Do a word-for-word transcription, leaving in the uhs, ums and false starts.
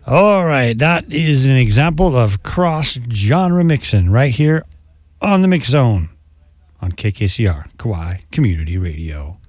All right, that is an example of cross-genre mixing right here on the Mix Zone on K K C R, Kauai Community Radio.